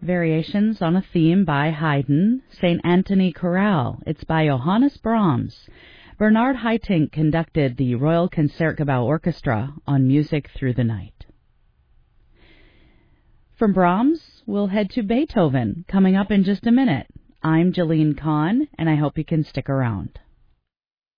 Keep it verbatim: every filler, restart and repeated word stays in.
variations on a theme by Haydn, Saint Anthony Chorale. It's by Johannes Brahms. Bernard Haitink conducted the Royal Concertgebouw Orchestra on Music Through the Night. From Brahms, we'll head to Beethoven, coming up in just a minute. I'm Jeline Kahn, and I hope you can stick around.